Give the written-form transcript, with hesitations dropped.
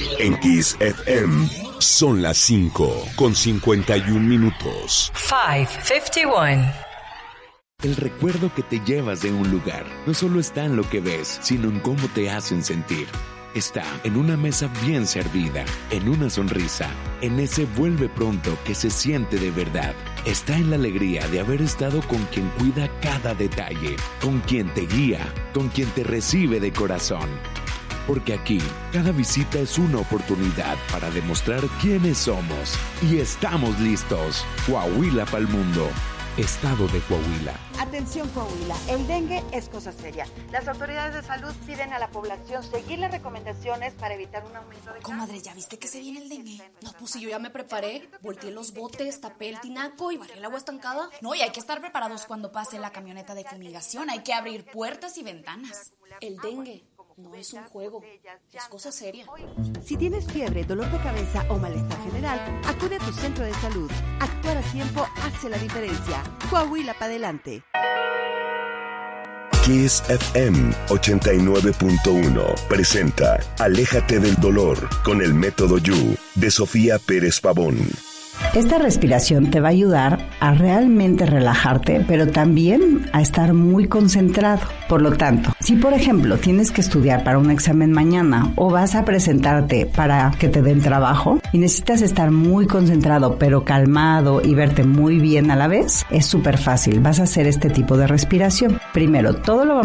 En Kiss FM son las 5:51. 5:51. El recuerdo que te llevas de un lugar no solo está en lo que ves, sino en cómo te hacen sentir. Está en una mesa bien servida, en una sonrisa, en ese vuelve pronto que se siente de verdad. Está en la alegría de haber estado con quien cuida cada detalle, con quien te guía, con quien te recibe de corazón. Porque aquí, cada visita es una oportunidad para demostrar quiénes somos. Y estamos listos. Coahuila pa'l mundo. Estado de Coahuila. Atención Coahuila, el dengue es cosa seria. Las autoridades de salud piden a la población seguir las recomendaciones para evitar un aumento de... Comadre, ¿ya viste que se viene el dengue? No, pues si yo ya me preparé, volteé los botes, tapé el tinaco y barré el agua estancada. No, y hay que estar preparados cuando pase la camioneta de fumigación. Hay que abrir puertas y ventanas. El dengue no es un juego, es cosa seria. Si tienes fiebre, dolor de cabeza o malestar general, acude a tu centro de salud. Actuar a tiempo hace la diferencia. Coahuila para adelante. Kiss FM 89.1 presenta Aléjate del dolor con el método You de Sofía Pérez Pavón. Esta respiración te va a ayudar a realmente relajarte, pero también a estar muy concentrado. Por lo tanto, si por ejemplo tienes que estudiar para un examen mañana o vas a presentarte para que te den trabajo y necesitas estar muy concentrado pero calmado y verte muy bien a la vez, es súper fácil. Vas a hacer este tipo de respiración. Primero, todo lo vamos